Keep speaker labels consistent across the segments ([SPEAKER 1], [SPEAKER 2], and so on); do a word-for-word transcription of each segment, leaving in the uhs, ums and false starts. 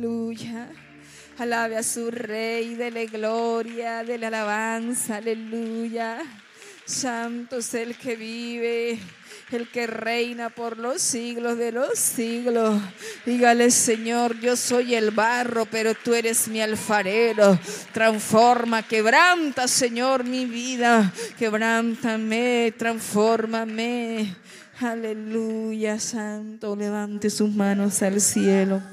[SPEAKER 1] Aleluya. Alabe a su Rey, dele gloria, dele alabanza, aleluya. Santo es el que vive, el que reina por los siglos de los siglos. Dígale: Señor, yo soy el barro, pero tú eres mi alfarero. Transforma, quebranta, Señor, mi vida. Quebrántame, transfórmame. Aleluya, Santo. Levante sus manos al cielo.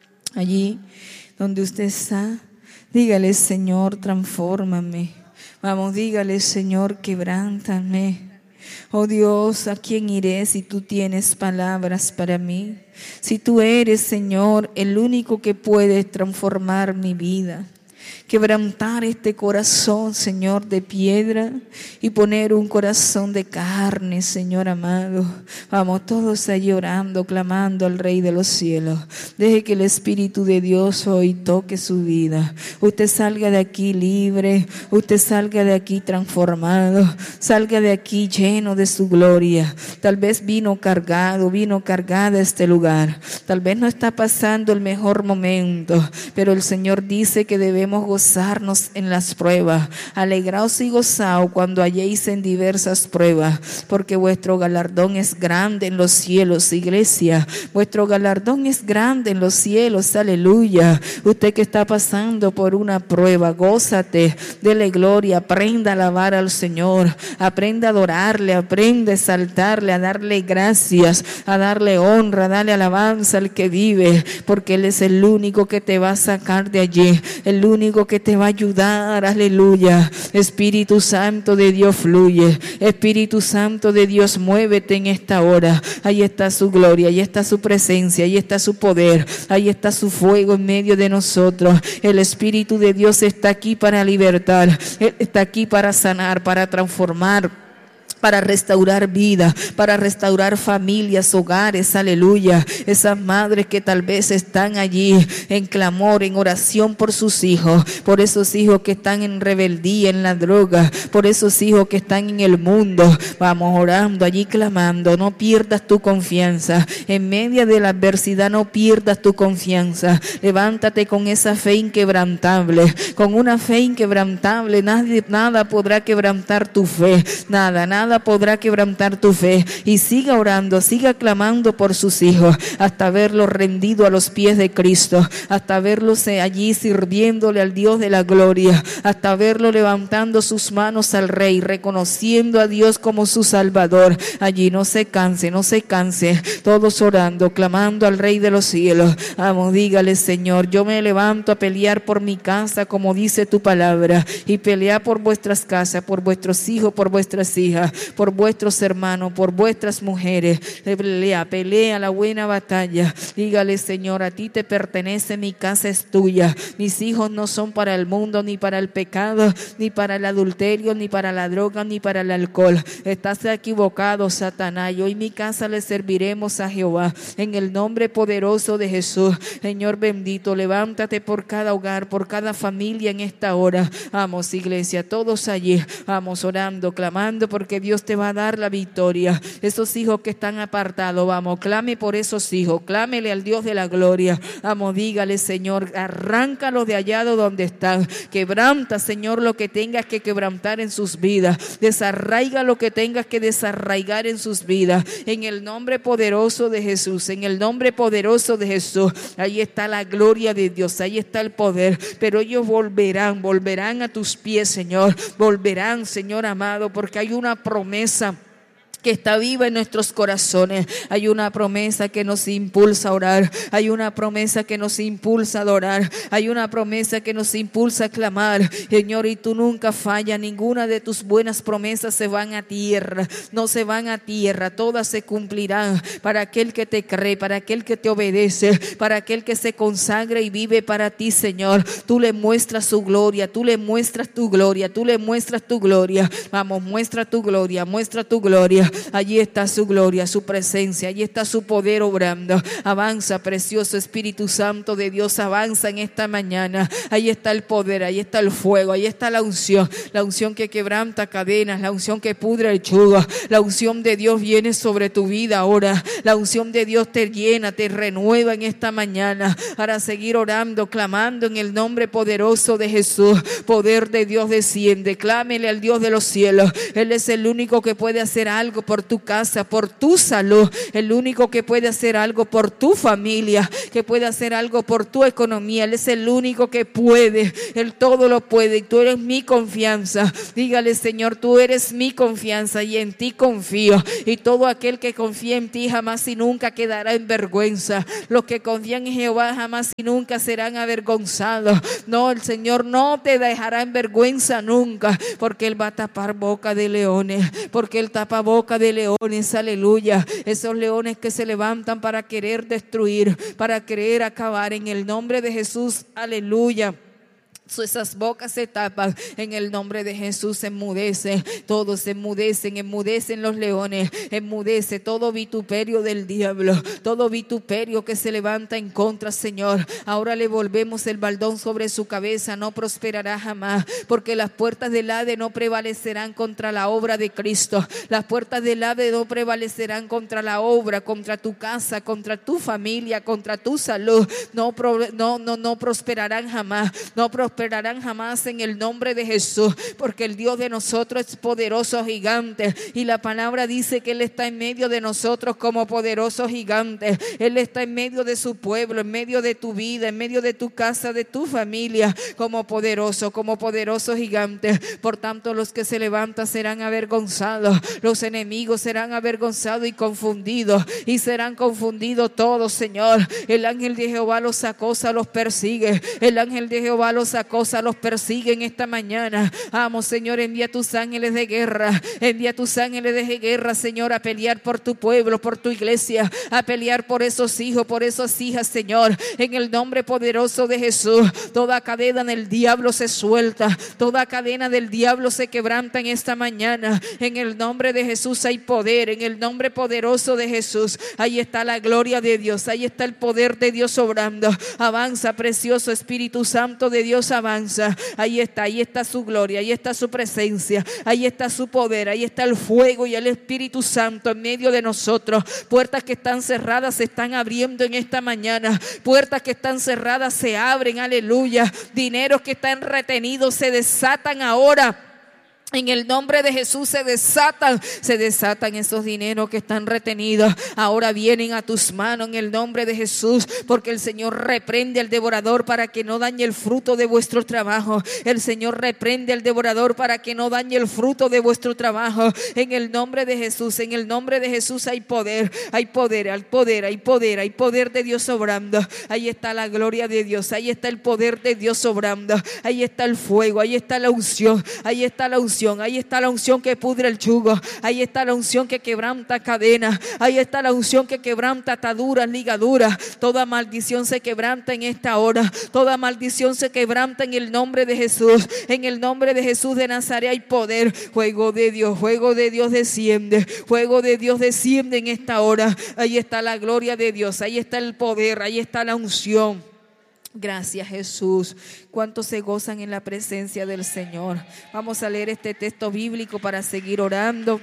[SPEAKER 1] Allí donde usted está, dígale: Señor, transfórmame. Vamos, dígale: Señor, quebrántame. Oh Dios, ¿a quién iré si tú tienes palabras para mí? Si tú eres, Señor, el único que puede transformar mi vida. Quebrantar este corazón, Señor, de piedra y poner un corazón de carne, Señor amado. Vamos todos allí orando, clamando al Rey de los cielos. Deje que el Espíritu de Dios hoy toque su vida. Usted salga de aquí libre, usted salga de aquí transformado, salga de aquí lleno de su gloria. Tal vez vino cargado, vino cargada a este lugar. Tal vez no está pasando el mejor momento, pero el Señor dice que debemos gozarnos en las pruebas. Alegraos y gozaos cuando halléis en diversas pruebas, porque vuestro galardón es grande en los cielos, iglesia. Vuestro galardón es grande en los cielos, aleluya. Usted que está pasando por una prueba, gózate, dele gloria, aprenda a alabar al Señor, aprenda a adorarle, aprenda a exaltarle, a darle gracias, a darle honra, a darle alabanza al que vive, porque Él es el único que te va a sacar de allí, el único que te va a ayudar, aleluya. Espíritu Santo de Dios, fluye. Espíritu Santo de Dios, muévete en esta hora. Ahí está su gloria, ahí está su presencia, ahí está su poder, ahí está su fuego en medio de nosotros. El Espíritu de Dios está aquí para libertar, Él está aquí para sanar, para transformar, para restaurar vida, para restaurar familias, hogares, aleluya. Esas madres que tal vez están allí en clamor, en oración por sus hijos, por esos hijos que están en rebeldía, en la droga, por esos hijos que están en el mundo. Vamos orando allí, clamando. No pierdas tu confianza en medio de la adversidad, no pierdas tu confianza. Levántate con esa fe inquebrantable, con una fe inquebrantable. Nadie, nada podrá quebrantar tu fe, nada, nada podrá quebrantar tu fe. Y siga orando, siga clamando por sus hijos hasta verlos rendido a los pies de Cristo, hasta verlos allí sirviéndole al Dios de la gloria, hasta verlo levantando sus manos al Rey, reconociendo a Dios como su Salvador. Allí no se canse, no se canse, todos orando, clamando al Rey de los cielos. Vamos, dígale: Señor, yo me levanto a pelear por mi casa, como dice tu palabra, y pelear por vuestras casas, por vuestros hijos, por vuestras hijas, por vuestros hermanos, por vuestras mujeres. Pelea, pelea la buena batalla. Dígale: Señor, a ti te pertenece, mi casa es tuya. Mis hijos no son para el mundo, ni para el pecado, ni para el adulterio, ni para la droga, ni para el alcohol. Estás equivocado, Satanás. Y hoy mi casa le serviremos a Jehová, en el nombre poderoso de Jesús. Señor bendito, levántate por cada hogar, por cada familia en esta hora. Vamos, iglesia, todos allí, vamos orando, clamando, porque Dios Dios te va a dar la victoria. Esos hijos que están apartados, vamos, clame por esos hijos, clámele al Dios de la gloria. Vamos, dígale: Señor, arráncalo de allá de donde están. Quebranta, Señor, lo que tengas que quebrantar en sus vidas. Desarraiga lo que tengas que desarraigar en sus vidas. En el nombre poderoso de Jesús, en el nombre poderoso de Jesús. Ahí está la gloria de Dios, ahí está el poder. Pero ellos volverán, volverán a tus pies, Señor. Volverán, Señor amado, porque hay una promesa promesa que está viva en nuestros corazones. Hay una promesa que nos impulsa a orar, hay una promesa que nos impulsa a adorar, hay una promesa que nos impulsa a clamar, Señor, y tú nunca fallas. Ninguna de tus buenas promesas se van a tierra, no se van a tierra, todas se cumplirán para aquel que te cree, para aquel que te obedece, para aquel que se consagra y vive para ti, Señor. Tú le muestras su gloria, tú le muestras tu gloria, tú le muestras tu gloria. Vamos, muestra tu gloria, muestra tu gloria. Allí está su gloria, su presencia, allí está su poder obrando. Avanza, precioso Espíritu Santo de Dios, avanza en esta mañana. Ahí está el poder, ahí está el fuego, ahí está la unción, la unción que quebranta cadenas, la unción que pudre el yugo. La unción de Dios viene sobre tu vida ahora. La unción de Dios te llena, te renueva en esta mañana para seguir orando, clamando en el nombre poderoso de Jesús. Poder de Dios desciende, clámele al Dios de los cielos. Él es el único que puede hacer algo por tu casa, por tu salud, el único que puede hacer algo por tu familia, que puede hacer algo por tu economía. Él es el único que puede, Él todo lo puede, y tú eres mi confianza. Dígale: Señor, tú eres mi confianza y en ti confío, y todo aquel que confía en ti jamás y nunca quedará en vergüenza. Los que confían en Jehová jamás y nunca serán avergonzados. No, el Señor no te dejará en vergüenza nunca, porque Él va a tapar boca de leones, porque Él tapa boca de leones, aleluya. Esos leones que se levantan para querer destruir, para querer acabar, en el nombre de Jesús, aleluya. Esas bocas se tapan en el nombre de Jesús. Enmudece, todos se enmudecen, enmudecen los leones, enmudece todo vituperio del diablo, todo vituperio que se levanta en contra, Señor. Ahora le volvemos el baldón sobre su cabeza, no prosperará jamás, porque las puertas del Hades no prevalecerán contra la obra de Cristo. Las puertas del Hades no prevalecerán contra la obra, contra tu casa, contra tu familia, contra tu salud. No, no, no, no prosperarán jamás, no prosperarán prosperarán jamás en el nombre de Jesús, porque el Dios de nosotros es poderoso gigante, y la palabra dice que Él está en medio de nosotros como poderoso gigante. Él está en medio de su pueblo, en medio de tu vida, en medio de tu casa, de tu familia, como poderoso, como poderoso gigante. Por tanto, los que se levantan serán avergonzados, los enemigos serán avergonzados y confundidos, y serán confundidos todos, Señor. El ángel de Jehová los acosa, los persigue, el ángel de Jehová los acosa, los persigue en esta mañana. Vamos, Señor, envía tus ángeles de guerra, envía tus ángeles de guerra, Señor, a pelear por tu pueblo, por tu iglesia, a pelear por esos hijos, por esas hijas, Señor, en el nombre poderoso de Jesús. Toda cadena del diablo se suelta, toda cadena del diablo se quebranta en esta mañana. En el nombre de Jesús hay poder, en el nombre poderoso de Jesús. Ahí está la gloria de Dios, ahí está el poder de Dios obrando. Avanza, precioso Espíritu Santo de Dios, avanza. Ahí está, ahí está su gloria, ahí está su presencia, ahí está su poder, ahí está el fuego y el Espíritu Santo en medio de nosotros. Puertas que están cerradas se están abriendo en esta mañana, puertas que están cerradas se abren, aleluya. Dineros que están retenidos se desatan ahora. En el nombre de Jesús se desatan, se desatan esos dineros que están retenidos. Ahora vienen a tus manos en el nombre de Jesús, porque el Señor reprende al devorador para que no dañe el fruto de vuestro trabajo. El Señor reprende al devorador para que no dañe el fruto de vuestro trabajo. En el nombre de Jesús, en el nombre de Jesús hay poder, hay poder, hay poder, hay poder, hay poder de Dios obrando. Ahí está la gloria de Dios, ahí está el poder de Dios obrando. Ahí está el fuego, ahí está la unción, ahí está la unción. Ahí está la unción que pudre el yugo, ahí está la unción que quebranta cadenas, ahí está la unción que quebranta ataduras, ligaduras. Toda maldición se quebranta en esta hora, toda maldición se quebranta en el nombre de Jesús. En el nombre de Jesús de Nazaret hay poder. Fuego de Dios, fuego de Dios desciende, fuego de Dios desciende en esta hora. Ahí está la gloria de Dios, ahí está el poder, ahí está la unción. Gracias, Jesús. ¿Cuántos se gozan en la presencia del Señor? Vamos a leer este texto bíblico para seguir orando.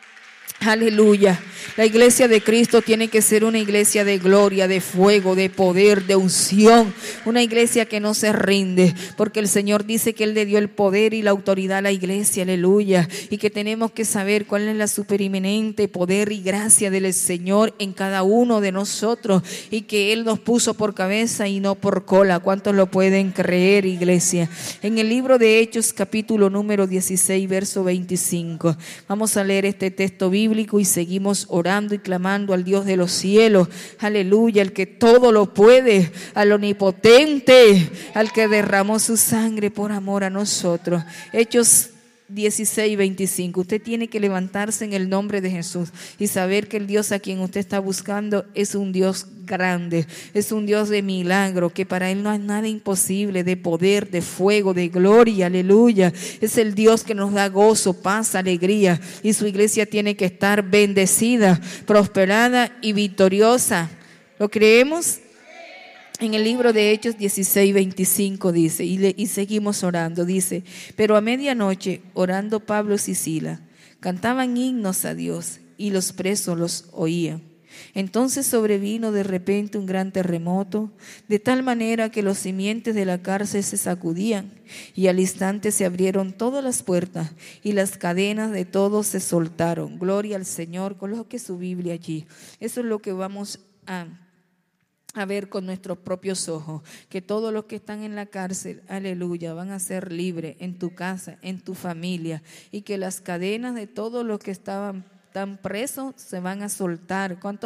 [SPEAKER 1] Aleluya. La iglesia de Cristo tiene que ser una iglesia de gloria, de fuego, de poder, de unción. Una iglesia que no se rinde, porque el Señor dice que Él le dio el poder y la autoridad a la iglesia. Aleluya. Y que tenemos que saber cuál es la supereminente poder y gracia del Señor en cada uno de nosotros, y que Él nos puso por cabeza y no por cola. ¿Cuántos lo pueden creer, iglesia? En el libro de Hechos, capítulo número dieciséis, verso veinticinco. Vamos a leer este texto bíblico y seguimos orando y clamando al Dios de los cielos. Aleluya, el que todo lo puede, al omnipotente, al que derramó su sangre por amor a nosotros. Hechos dieciséis veinticinco. Usted tiene que levantarse en el nombre de Jesús y saber que el Dios a quien usted está buscando es un Dios grande, es un Dios de milagro, que para Él no hay nada imposible, de poder, de fuego, de gloria, aleluya. Es el Dios que nos da gozo, paz, alegría, y su iglesia tiene que estar bendecida, prosperada y victoriosa. ¿Lo creemos? En el libro de Hechos dieciséis veinticinco dice, y, le, y seguimos orando, dice: pero a medianoche, orando Pablo y Sila, cantaban himnos a Dios, y los presos los oían. Entonces sobrevino de repente un gran terremoto, de tal manera que los cimientos de la cárcel se sacudían, y al instante se abrieron todas las puertas, y las cadenas de todos se soltaron. Gloria al Señor. Coloque su Biblia allí. Eso es lo que vamos a a ver con nuestros propios ojos, que todos los que están en la cárcel, aleluya, van a ser libres en tu casa, en tu familia, y que las cadenas de todos los que estaban tan presos se van a soltar. ¿Cuántos